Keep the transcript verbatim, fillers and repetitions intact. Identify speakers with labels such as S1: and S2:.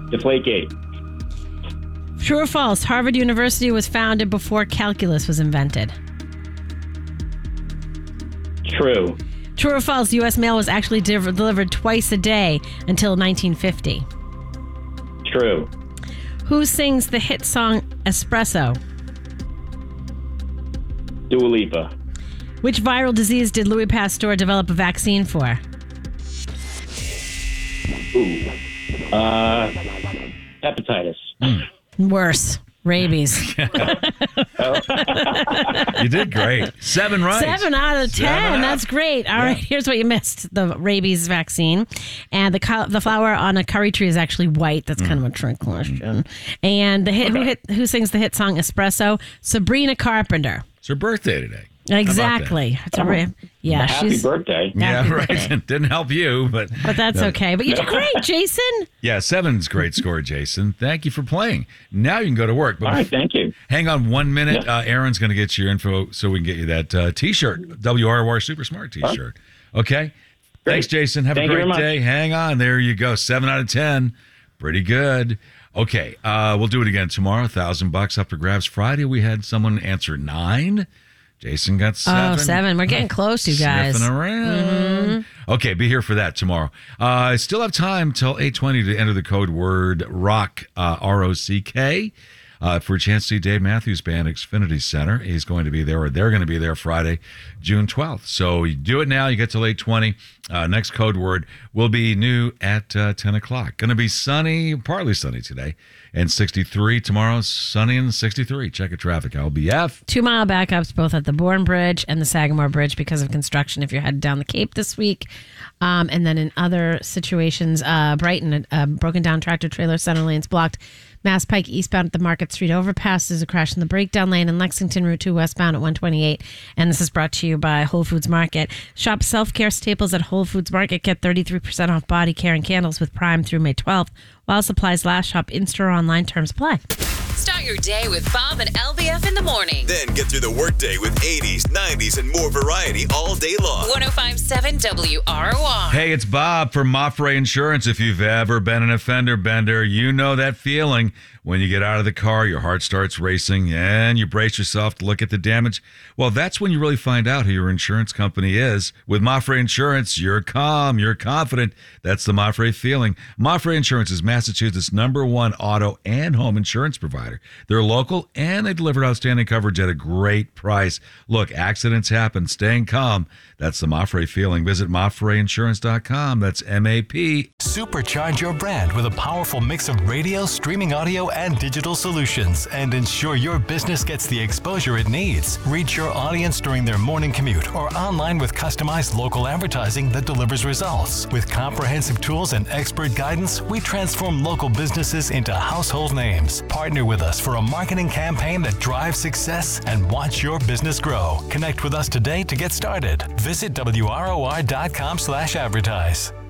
S1: Deflategate.
S2: True or false? Harvard University was founded before calculus was invented.
S1: True.
S2: True or false? U S mail was actually de- delivered twice a day until nineteen fifty.
S1: True.
S2: Who sings the hit song Espresso?
S1: Dua Lipa.
S2: Which viral disease did Louis Pasteur develop a vaccine for?
S1: Ooh. Uh, hepatitis.
S2: Worse. Rabies.
S3: You did great. Seven right.
S2: Seven out of ten.
S3: Seven
S2: That's
S3: out.
S2: great. All
S3: Yeah.
S2: right, here's what you missed: the rabies vaccine, and the co- the flower on a curry tree is actually white. That's kind of a trick question. And the hit, who hit who sings the hit song Espresso? Sabrina Carpenter.
S3: It's her birthday today. How about that?
S2: Exactly. It's a ra- yeah,
S1: Happy
S2: she's.
S1: birthday.
S3: Yeah,
S2: Happy
S3: right.
S2: birthday.
S3: Didn't help you, but
S2: But that's
S3: No.
S2: okay. But you did great, Jason.
S3: Yeah, seven's great score, Jason. Thank you for playing. Now you can go to work. But
S1: All right, thank you.
S3: hang on one minute.
S1: Yeah.
S3: Uh, Aaron's going to get your info so we can get you that uh, T-shirt, W R O R Super Smart T-shirt. Okay?
S1: Great.
S3: Thanks, Jason. Have
S1: Thank
S3: a
S1: you
S3: great
S1: very much.
S3: day. Hang on. There you go. Seven out of ten. Pretty good. Okay, uh, we'll do it again tomorrow. A thousand bucks up for grabs. Friday, we had someone answer nine. Jason got seven.
S2: Oh, seven. We're getting close, you guys.
S3: Sniffing around. Okay, be here for that tomorrow. Uh, I still have time till eight twenty to enter the code word ROCK, uh, R O C K, uh, for a chance to see Dave Matthews Band Xfinity Center. He's going to be there, or they're going to be there Friday, June twelfth. So you do it now. You get till eight twenty. Uh, next code word will be new at uh, ten o'clock. Going to be sunny, partly sunny today, and sixty-three. Tomorrow, sunny and sixty-three. Check your traffic. L B F.
S2: Two mile backups both at the Bourne Bridge and the Sagamore Bridge because of construction if you're headed down the Cape this week. Um, and then in other situations, uh, Brighton, a, a broken down tractor trailer, center lanes blocked. Mass Pike eastbound at the Market Street overpass. There's a crash in the breakdown lane in Lexington Route two westbound at one twenty-eight. And this is brought to you by Whole Foods Market. Shop self-care staples at Whole Foods Market. Get thirty-three percent off body care and candles with Prime through May twelfth. While supplies last, shop in-store or online. Terms apply.
S4: Start your day with Bob and L B F in the morning.
S5: Then get through the workday with eighties, nineties, and more variety all day long.
S4: one oh five point seven W R O R.
S3: Hey, it's Bob from Mafre Insurance. If you've ever been an offender bender, you know that feeling when you get out of the car, your heart starts racing, and you brace yourself to look at the damage. Well, that's when you really find out who your insurance company is. With Mafre Insurance, you're calm, you're confident. That's the Mafre feeling. Mafre Insurance is Massachusetts' number one auto and home insurance provider. They're local, and they deliver outstanding coverage at a great price. Look, accidents happen. Staying calm, that's the Mafre feeling. Visit mafre insurance dot com. That's M A P.
S6: Supercharge your brand with a powerful mix of radio, streaming audio, and digital solutions, and ensure your business gets the exposure it needs. Reach your audience during their morning commute or online with customized local advertising that delivers results. With comprehensive tools and expert guidance, we transform local businesses into household names. Partner with us for a marketing campaign that drives success and watch your business grow. Connect with us today to get started. Visit W R O R dot com slash advertise.